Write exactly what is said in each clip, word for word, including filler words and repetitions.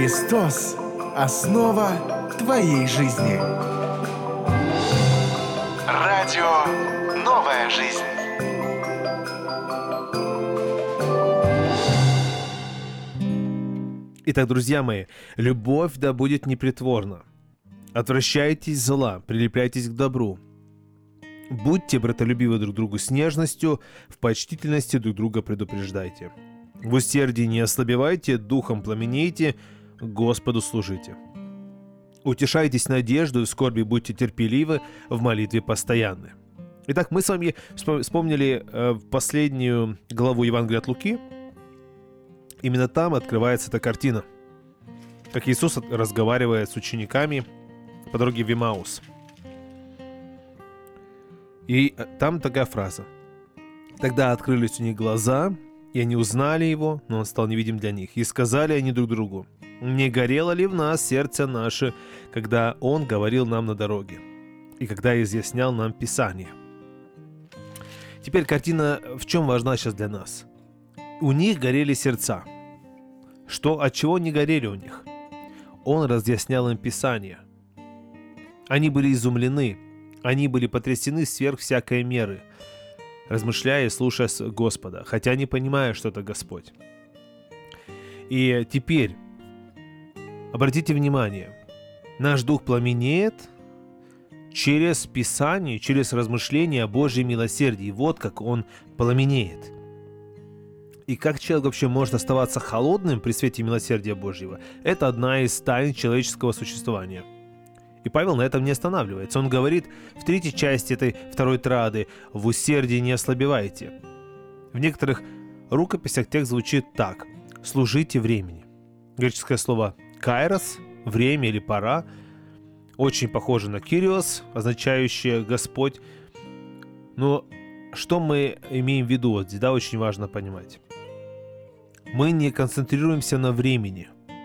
Христос – основа твоей жизни. Радио «Новая жизнь». Итак, друзья мои, любовь да будет непритворна. Отвращайтесь зла, прилепляйтесь к добру. Будьте братолюбивы друг другу с нежностью, в почтительности друг друга предупреждайте. В усердии не ослабевайте, духом пламенейте, Господу служите. Утешайтесь надеждой, в скорби будьте терпеливы, в молитве постоянны. Итак, мы с вами вспомнили э, последнюю главу Евангелия от Луки. Именно там открывается эта картина, как Иисус разговаривает с учениками по дороге в Емаус. И там такая фраза. «Тогда открылись у них глаза, и они узнали его, но он стал невидим для них. И сказали они друг другу: не горело ли в нас сердце наше, когда он говорил нам на дороге, и когда изъяснял нам Писание?» Теперь картина в чем важна сейчас для нас? У них горели сердца. Что, от чего не горели у них? Он разъяснял им Писание. Они были изумлены, они были потрясены сверх всякой меры, размышляя и слушая Господа, хотя не понимая, что это Господь. И теперь, обратите внимание, наш дух пламенеет через Писание, через размышления о Божьем милосердии. Вот как он пламенеет. И как человек вообще может оставаться холодным при свете милосердия Божьего? Это одна из тайн человеческого существования. И Павел на этом не останавливается. Он говорит в третьей части этой второй трады: «В усердии не ослабевайте». В некоторых рукописях текст звучит так: «Служите времени». Греческое слово «кайрос» – «время» или «пора», очень похоже на «кириос», означающее «Господь». Но что мы имеем в виду? Вот здесь, да, очень важно понимать. Мы не концентрируемся на времени,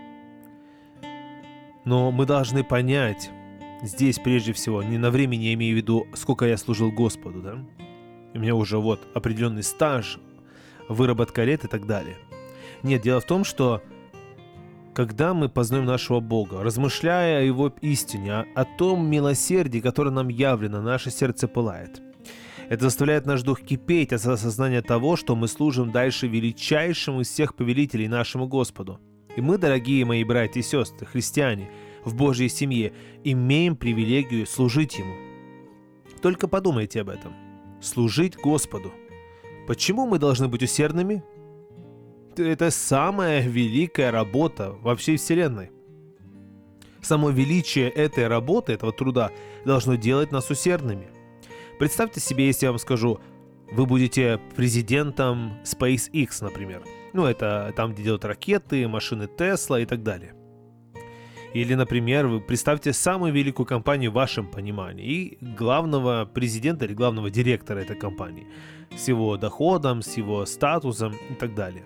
но мы должны понять, здесь прежде всего не на времени, я имею в виду, сколько я служил Господу, да? У меня уже вот определенный стаж, выработка лет и так далее. Нет, дело в том, что когда мы познаем нашего Бога, размышляя о Его истине, о, о том милосердии, которое нам явлено, наше сердце пылает. Это заставляет наш дух кипеть от осознания того, что мы служим дальше величайшему из всех повелителей, нашему Господу. И мы, дорогие мои братья и сестры, христиане, в Божьей семье, имеем привилегию служить Ему. Только подумайте об этом. Служить Господу. Почему мы должны быть усердными? Это самая великая работа во всей Вселенной. Само величие этой работы, этого труда, должно делать нас усердными. Представьте себе, если я вам скажу: вы будете президентом SpaceX, например. Ну, это там, где делают ракеты, машины Tesla и так далее. Или, например, вы представьте самую великую компанию в вашем понимании и главного президента или главного директора этой компании с его доходом, с его статусом и так далее.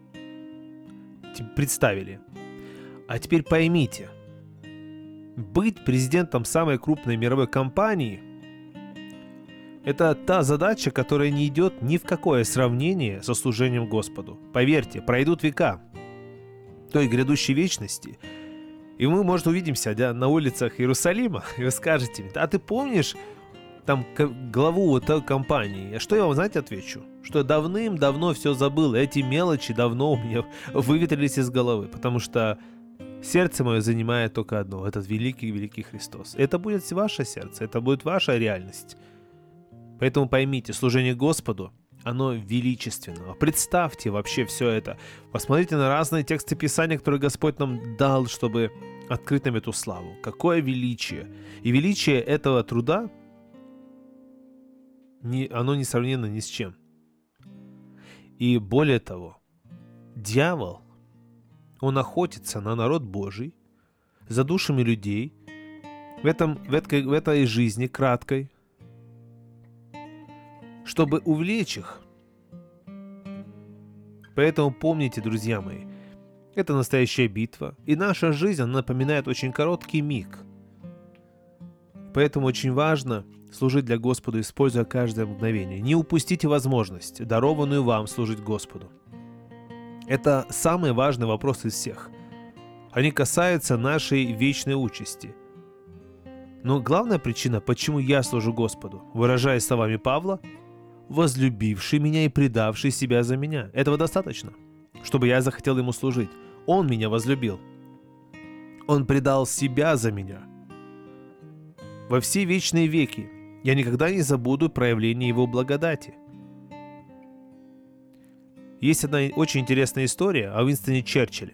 Представили. А теперь поймите, быть президентом самой крупной мировой компании – это та задача, которая не идет ни в какое сравнение со служением Господу. Поверьте, пройдут века той грядущей вечности, и мы, может, увидимся, да, на улицах Иерусалима, и вы скажете мне: а ты помнишь там главу той компании? А что я вам, знаете, отвечу? Что давным-давно все забыл, эти мелочи давно у меня выветрились из головы, потому что сердце мое занимает только одно – этот великий-великий Христос. Это будет ваше сердце, это будет ваша реальность. Поэтому поймите, служение Господу, оно величественно. Представьте вообще все это. Посмотрите на разные тексты Писания, которые Господь нам дал, чтобы открыть нам эту славу. Какое величие! И величие этого труда, не, оно несравненно ни с чем. И более того, дьявол, он охотится на народ Божий, за душами людей, в, этом, в, этой, в этой жизни краткой, чтобы увлечь их. Поэтому помните, друзья мои, это настоящая битва, и наша жизнь, она напоминает очень короткий миг. Поэтому очень важно служить для Господа, используя каждое мгновение. Не упустите возможность, дарованную вам, служить Господу. Это самый важный вопрос из всех. Они касаются нашей вечной участи. Но главная причина, почему я служу Господу, выражаясь словами Павла, возлюбивший меня и предавший себя за меня. Этого достаточно, чтобы я захотел ему служить. Он меня возлюбил. Он предал себя за меня. Во все вечные веки я никогда не забуду проявление его благодати. Есть одна очень интересная история о Уинстоне Черчилле.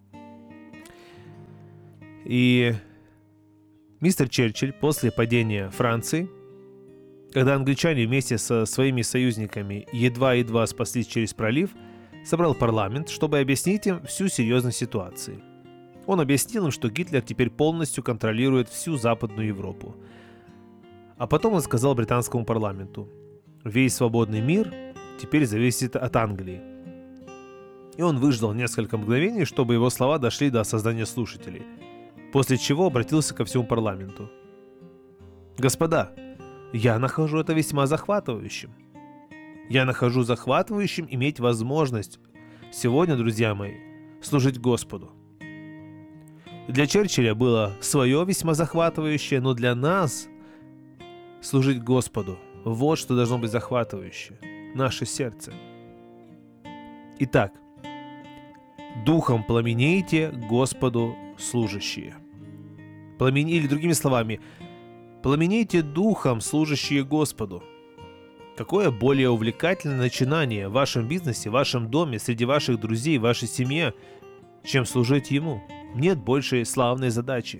И мистер Черчилль после падения Франции, когда англичане вместе со своими союзниками едва-едва спаслись через пролив, собрал парламент, чтобы объяснить им всю серьезность ситуации. Он объяснил им, что Гитлер теперь полностью контролирует всю Западную Европу. А потом он сказал британскому парламенту: «Весь свободный мир теперь зависит от Англии». И он выждал несколько мгновений, чтобы его слова дошли до осознания слушателей, после чего обратился ко всему парламенту. «Господа, я нахожу это весьма захватывающим. Я нахожу захватывающим иметь возможность сегодня, друзья мои, служить Господу. Для Черчилля было свое весьма захватывающее, но для нас служить Господу – вот что должно быть захватывающее – наше сердце. Итак, духом пламенейте Господу служащие». Пламени... Или другими словами, пламенейте духом служащие Господу. Какое более увлекательное начинание в вашем бизнесе, в вашем доме, среди ваших друзей, в вашей семье, чем служить Ему? Нет большей славной задачи.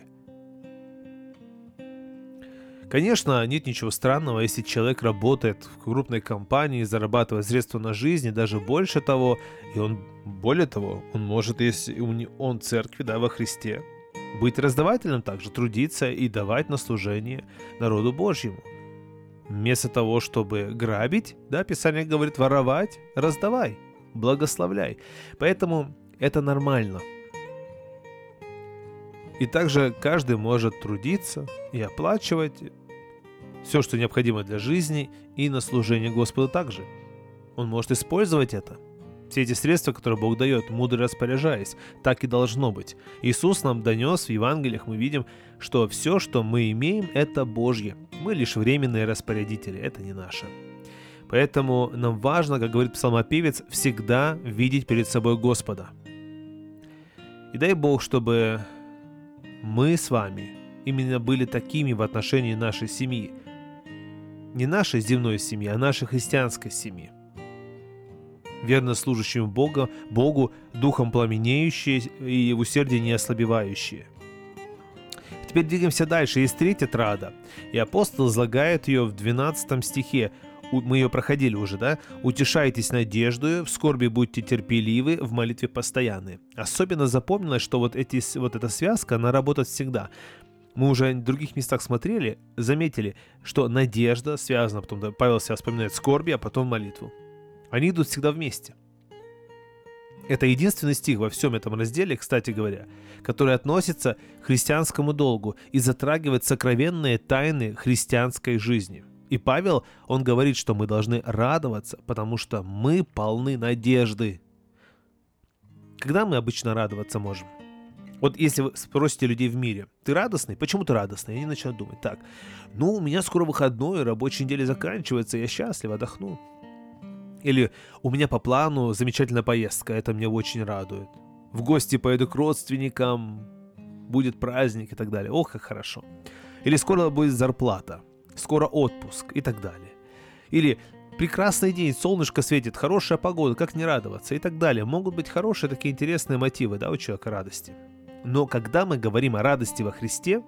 Конечно, нет ничего странного, если человек работает в крупной компании, зарабатывает средства на жизнь, и даже больше того, и он, более того, он может, если он церкви, да, во Христе, быть раздавателем также, трудиться и давать на служение народу Божьему. Вместо того, чтобы грабить, да, Писание говорит, воровать, раздавай, благословляй. Поэтому это нормально. И также каждый может трудиться и оплачивать все, что необходимо для жизни, и на служение Господу также. Он может использовать это. Все эти средства, которые Бог дает, мудро распоряжаясь, так и должно быть. Иисус нам донес в Евангелиях, мы видим, что все, что мы имеем, это Божье. Мы лишь временные распорядители, это не наше. Поэтому нам важно, как говорит псалмопевец, всегда видеть перед собой Господа. И дай Бог, чтобы мы с вами именно были такими в отношении нашей семьи. Не нашей земной семьи, а нашей христианской семьи. Верно служащим Бога, Богу, духом пламенеющие и в усердии не ослабевающие. Теперь двигаемся дальше. Есть третья трада. И апостол излагает ее в двенадцатом стихе. Мы ее проходили уже, да? «Утешайтесь надеждою, в скорби будьте терпеливы, в молитве постоянны». Особенно запомнилось, что вот, эти, вот эта связка, она работает всегда. Мы уже в других местах смотрели, заметили, что надежда связана, потом да, Павел себя вспоминает скорби, а потом молитву. Они идут всегда вместе. Это единственный стих во всем этом разделе, кстати говоря, который относится к христианскому долгу и затрагивает сокровенные тайны христианской жизни. И Павел, он говорит, что мы должны радоваться, потому что мы полны надежды. Когда мы обычно радоваться можем? Вот если вы спросите людей в мире, ты радостный? Почему ты радостный? И они начнут думать, так, ну, у меня скоро выходной, рабочая неделя заканчивается, я счастлив, отдохну. Или у меня по плану замечательная поездка, это меня очень радует. В гости поеду к родственникам, будет праздник и так далее. Ох, как хорошо. Или скоро будет зарплата, скоро отпуск и так далее. Или прекрасный день, солнышко светит, хорошая погода, как не радоваться и так далее. Могут быть хорошие такие интересные мотивы, да, у человека радости. Но когда мы говорим о радости во Христе,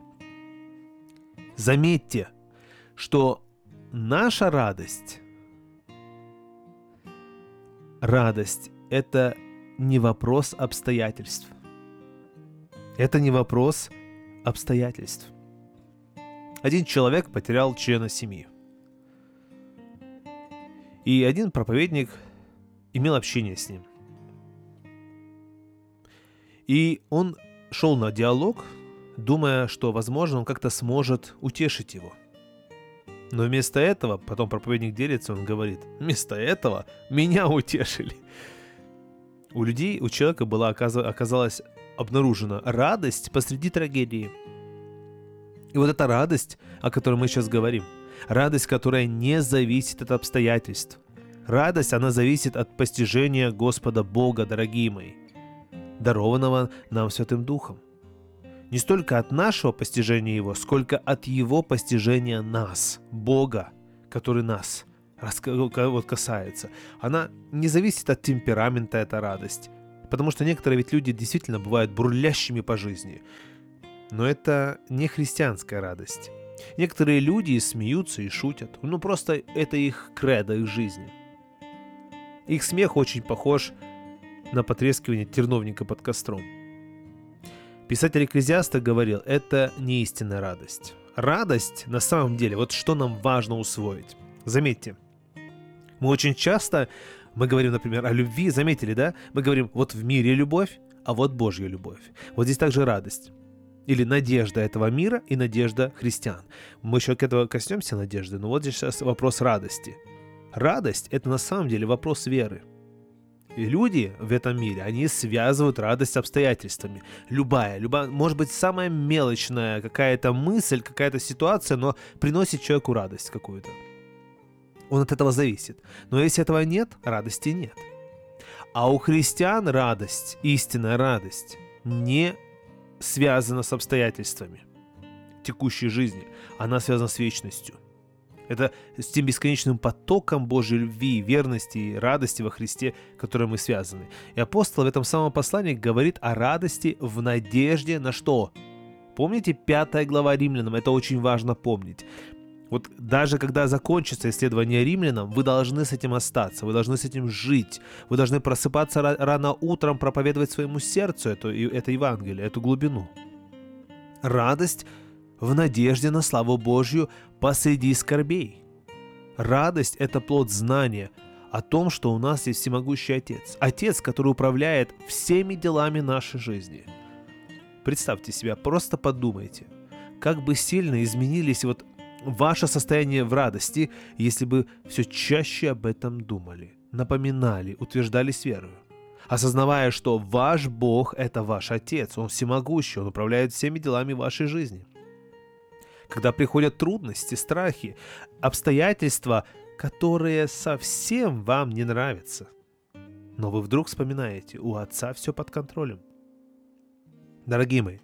заметьте, что наша радость, радость – это не вопрос обстоятельств. Это не вопрос обстоятельств. Один человек потерял члена семьи. И один проповедник имел общение с ним. И он шел на диалог, думая, что, возможно, он как-то сможет утешить его. Но вместо этого, потом проповедник делится, он говорит, вместо этого меня утешили. У людей, у человека была, оказалась обнаружена радость посреди трагедии. И вот эта радость, о которой мы сейчас говорим, радость, которая не зависит от обстоятельств. Радость, она зависит от постижения Господа Бога, дорогие мои, дарованного нам Святым Духом. Не столько от нашего постижения Его, сколько от Его постижения нас, Бога, который нас вот касается. Она не зависит от темперамента, эта радость. Потому что некоторые ведь люди действительно бывают бурлящими по жизни. Но это не христианская радость. Некоторые люди и смеются, и шутят. Ну просто это их кредо, их жизни. Их смех очень похож на потрескивание терновника под костром. Писатель Экклезиаста говорил, это не истинная радость. Радость, на самом деле, вот что нам важно усвоить. Заметьте, мы очень часто, мы говорим, например, о любви, заметили, да? Мы говорим, вот в мире любовь, а вот Божья любовь. Вот здесь также радость. Или надежда этого мира и надежда христиан. Мы еще к этому коснемся надежды, но вот здесь сейчас вопрос радости. Радость – это на самом деле вопрос веры. И люди в этом мире, они связывают радость с обстоятельствами. Любая, любая, может быть, самая мелочная какая-то мысль, какая-то ситуация, но приносит человеку радость какую-то. Он от этого зависит. Но если этого нет, радости нет. А у христиан радость, истинная радость, не связана с обстоятельствами текущей жизни. Она связана с вечностью. Это с тем бесконечным потоком Божьей любви, верности и радости во Христе, которым мы связаны. И апостол в этом самом послании говорит о радости в надежде на что? Помните пятая глава Римлянам? Это очень важно помнить. Вот даже когда закончится исследование Римлянам, вы должны с этим остаться, вы должны с этим жить, вы должны просыпаться рано утром, проповедовать своему сердцу это, это Евангелие, эту глубину. Радость в надежде на славу Божью посреди скорбей. Радость – это плод знания о том, что у нас есть всемогущий Отец. Отец, который управляет всеми делами нашей жизни. Представьте себя, просто подумайте, как бы сильно изменились вот ваше состояние в радости, если бы все чаще об этом думали, напоминали, утверждались верою. Осознавая, что ваш Бог – это ваш Отец, Он всемогущий, Он управляет всеми делами вашей жизни. Когда приходят трудности, страхи, обстоятельства, которые совсем вам не нравятся, но вы вдруг вспоминаете, у Отца все под контролем. Дорогие мои,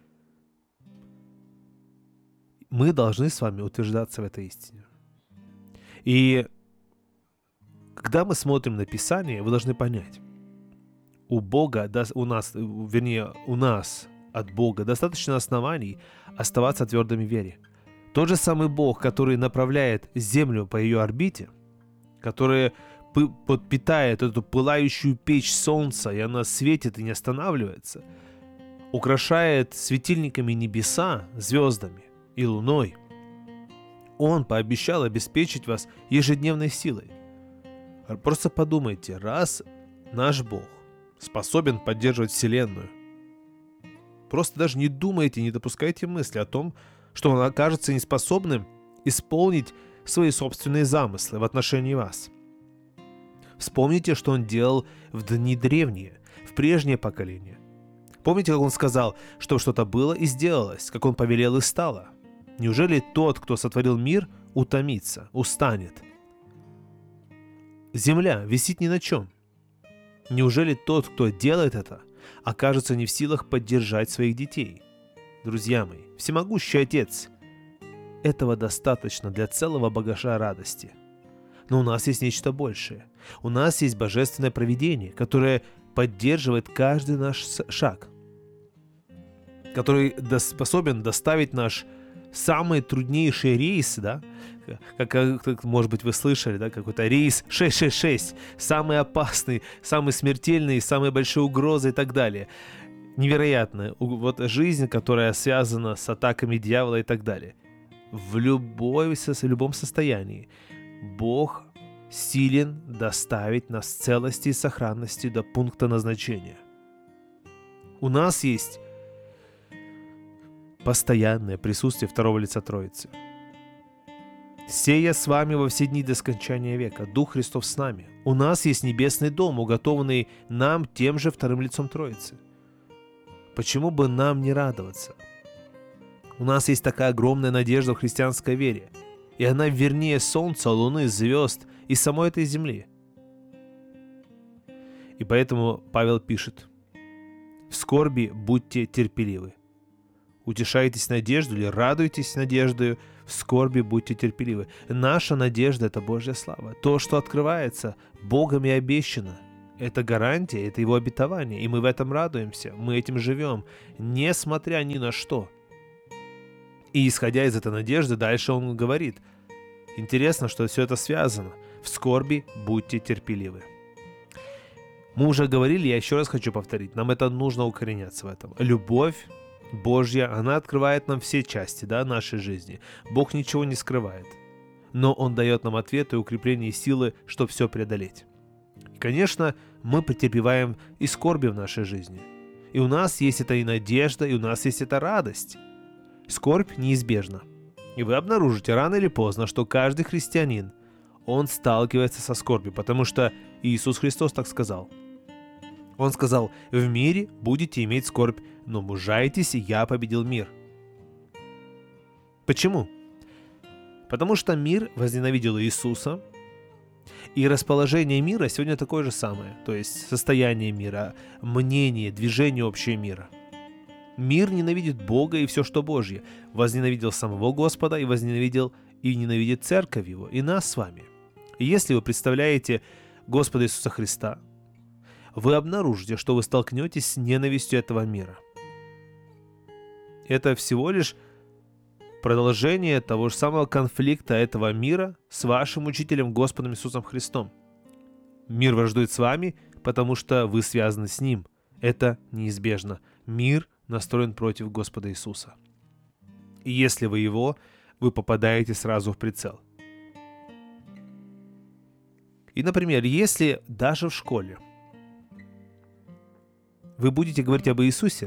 мы должны с вами утверждаться в этой истине. И когда мы смотрим на Писание, вы должны понять, у Бога, у нас, вернее, у нас от Бога достаточно оснований оставаться твердыми в вере. Тот же самый Бог, который направляет Землю по ее орбите, который подпитает эту пылающую печь Солнца, и она светит и не останавливается, украшает светильниками небеса, звездами и луной. Он пообещал обеспечить вас ежедневной силой. Просто подумайте, раз наш Бог способен поддерживать Вселенную, просто даже не думайте, не допускайте мысли о том, что Он окажется неспособным исполнить свои собственные замыслы в отношении вас. Вспомните, что Он делал в дни древние, в прежнее поколение. Помните, как Он сказал, что что-то было и сделалось, как Он повелел и стало? Неужели тот, кто сотворил мир, утомится, устанет? Земля висит ни на чем. Неужели тот, кто делает это, окажется не в силах поддержать своих детей? Друзья мои, всемогущий Отец, этого достаточно для целого багажа радости. Но у нас есть нечто большее. У нас есть божественное провидение, которое поддерживает каждый наш шаг, который способен доставить наш самый труднейший рейс, да, как, как, может быть, вы слышали, да, какой-то рейс шесть шесть шесть, самый опасный, самый смертельный, самой большой угрозой и так далее. Невероятно. Вот жизнь, которая связана с атаками дьявола и так далее. В, любой, в любом состоянии Бог силен доставить нас в целости и сохранности до пункта назначения. У нас есть постоянное присутствие второго лица Троицы. «Сея с вами во все дни до скончания века, Дух Христов с нами». У нас есть небесный дом, уготованный нам тем же вторым лицом Троицы. Почему бы нам не радоваться? У нас есть такая огромная надежда в христианской вере, и она вернее солнца, луны, звезд и самой этой земли. И поэтому Павел пишет: «В скорби будьте терпеливы». Утешайтесь надеждой или радуйтесь надеждою, в скорби будьте терпеливы. Наша надежда — это Божья слава. То, что открывается, Богом и обещано. Это гарантия, это Его обетование, и мы в этом радуемся, мы этим живем, несмотря ни на что. И исходя из этой надежды, дальше он говорит: интересно, что все это связано. В скорби будьте терпеливы. Мы уже говорили, я еще раз хочу повторить, нам это нужно укореняться в этом. Любовь Божья, она открывает нам все части, да, нашей жизни. Бог ничего не скрывает. Но Он дает нам ответы, укрепление и силы, чтобы все преодолеть. И, конечно, мы претерпеваем и скорби в нашей жизни. И у нас есть это и надежда, и у нас есть эта радость. Скорбь неизбежна. И вы обнаружите рано или поздно, что каждый христианин, он сталкивается со скорбью, потому что Иисус Христос так сказал. Он сказал: «В мире будете иметь скорбь, но мужайтесь, я победил мир». Почему? Потому что мир возненавидел Иисуса, и расположение мира сегодня такое же самое, то есть состояние мира, мнение, движение общего мира. Мир ненавидит Бога и все, что Божье, возненавидел самого Господа и возненавидел и ненавидит церковь Его, и нас с вами. И если вы представляете Господа Иисуса Христа, вы обнаружите, что вы столкнетесь с ненавистью этого мира. Это всего лишь продолжение того же самого конфликта этого мира с вашим учителем Господом Иисусом Христом. Мир враждует с вами, потому что вы связаны с Ним. Это неизбежно. Мир настроен против Господа Иисуса. И если вы Его, вы попадаете сразу в прицел. И, например, если даже в школе вы будете говорить об Иисусе,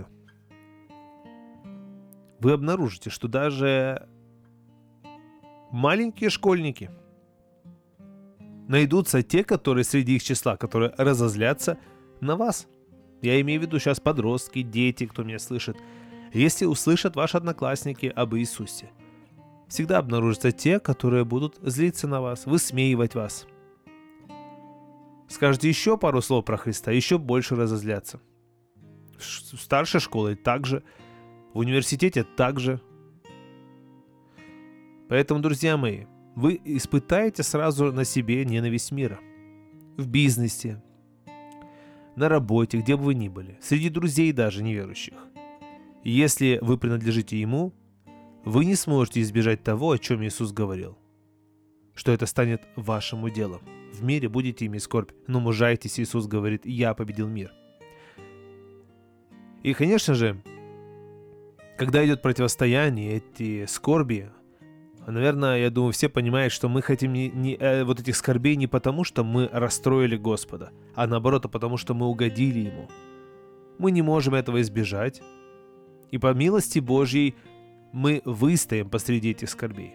вы обнаружите, что даже маленькие школьники найдутся те, которые среди их числа, которые разозлятся на вас. Я имею в виду сейчас подростки, дети, кто меня слышит. Если услышат ваши одноклассники об Иисусе, всегда обнаружатся те, которые будут злиться на вас, высмеивать вас. Скажете еще пару слов про Христа, еще больше разозлятся. В старшей школе также, в университете также. Поэтому, друзья мои, вы испытаете сразу на себе ненависть мира. В бизнесе, на работе, где бы вы ни были, среди друзей даже неверующих. И если вы принадлежите Ему, вы не сможете избежать того, о чем Иисус говорил, что это станет вашим уделом. В мире будете иметь скорбь, но мужайтесь, Иисус говорит: «Я победил мир». И, конечно же, когда идет противостояние, эти скорби, наверное, я думаю, все понимают, что мы хотим не, не, э, вот этих скорбей не потому, что мы расстроили Господа, а наоборот, а потому что мы угодили Ему. Мы не можем этого избежать, и по милости Божьей мы выстоим посреди этих скорбей.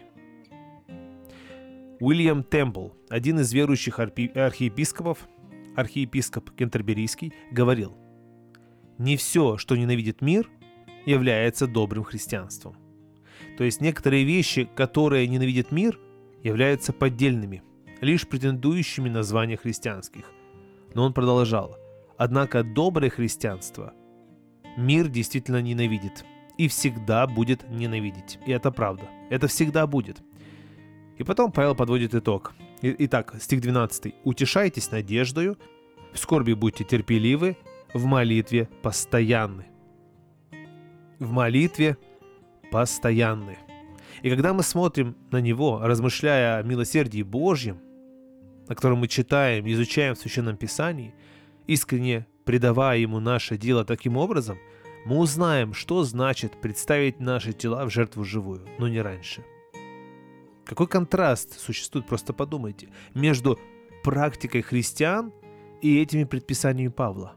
Уильям Темпл, один из верующих архи- архиепископов, архиепископ Кентерберийский, говорил: «Не все, что ненавидит мир, является добрым христианством». То есть некоторые вещи, которые ненавидит мир, являются поддельными, лишь претендующими на звания христианских. Но он продолжал: «Однако доброе христианство мир действительно ненавидит и всегда будет ненавидеть». И это правда. Это всегда будет. И потом Павел подводит итог. Итак, стих двенадцатый. «Утешайтесь надеждою, в скорби будьте терпеливы, в молитве постоянны». В молитве постоянны. И когда мы смотрим на Него, размышляя о милосердии Божьем, о котором мы читаем, изучаем в Священном Писании, искренне предавая Ему наше дело таким образом, мы узнаем, что значит представить наши тела в жертву живую, но не раньше. Какой контраст существует, просто подумайте, между практикой христиан и этими предписаниями Павла.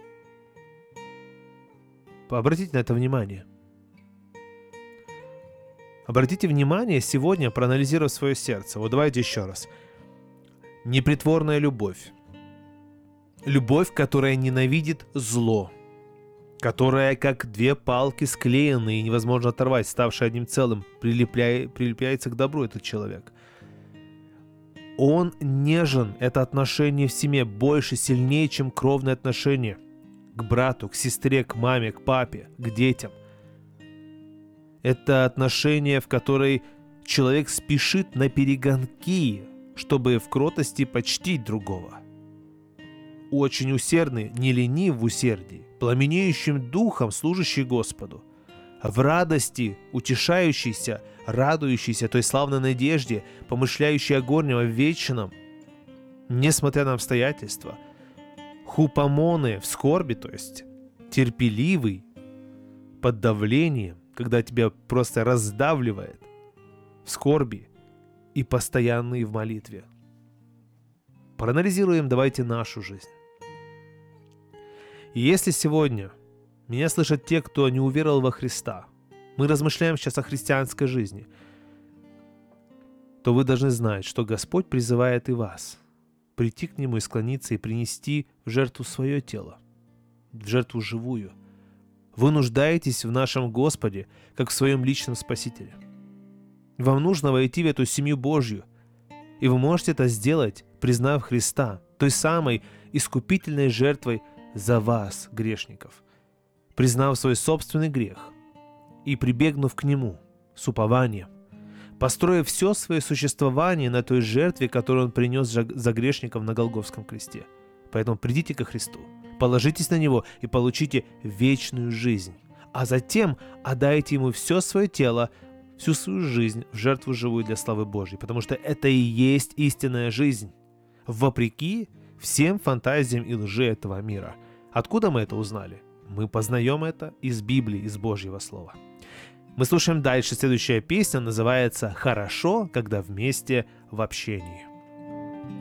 Обратите на это внимание. Обратите внимание сегодня, проанализируя свое сердце. Вот давайте еще раз. Непритворная любовь. Любовь, которая ненавидит зло. которая как две палки склеенные и невозможно оторвать, ставшие одним целым, прилепляя, прилепляется к добру этот человек. Он нежен, это отношение в семье больше, сильнее, чем кровные отношения к брату, к сестре, к маме, к папе, к детям. Это отношение, в которой человек спешит на перегонки, чтобы в кротости почтить другого. Очень усердный, не ленив в усердии, пламенеющим духом, служащий Господу, в радости, утешающийся, радующийся той славной надежде, помышляющий о горнем, о вечном, несмотря на обстоятельства, хупомоны в скорби, то есть терпеливый, под давлением, когда тебя просто раздавливает, в скорби и постоянный в молитве. Проанализируем давайте нашу жизнь. И если сегодня меня слышат те, кто не уверовал во Христа, мы размышляем сейчас о христианской жизни, то вы должны знать, что Господь призывает и вас прийти к Нему и склониться и принести в жертву свое тело, в жертву живую. Вы нуждаетесь в нашем Господе, как в своем личном Спасителе. Вам нужно войти в эту семью Божью, и вы можете это сделать, признав Христа, той самой искупительной жертвой за вас, грешников, признав свой собственный грех и прибегнув к Нему с упованием, построив все свое существование на той жертве, которую Он принес за грешников на Голгофском кресте. Поэтому придите ко Христу, положитесь на Него и получите вечную жизнь, а затем отдайте Ему все свое тело, всю свою жизнь в жертву живую для славы Божьей, потому что это и есть истинная жизнь, вопреки всем фантазиям и лжи этого мира. Откуда мы это узнали? Мы познаем это из Библии, из Божьего Слова. Мы слушаем дальше. Следующая песня называется «Хорошо, когда вместе в общении».